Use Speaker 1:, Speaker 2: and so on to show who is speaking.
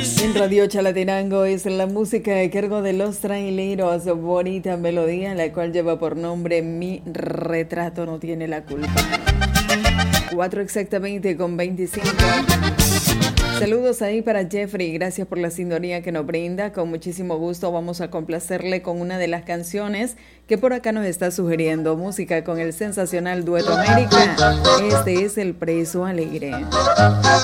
Speaker 1: En Radio Chalatenango es la música a cargo de Los Traileros, bonita melodía, la cual lleva por nombre Mi Retrato No Tiene la Culpa. 4 exactamente con 25. Saludos ahí para Jeffrey, gracias por la sintonía que nos brinda. Con muchísimo gusto vamos a complacerle con una de las canciones que por acá nos está sugiriendo. Música con el sensacional Dueto América. Este es El Preso Alegre.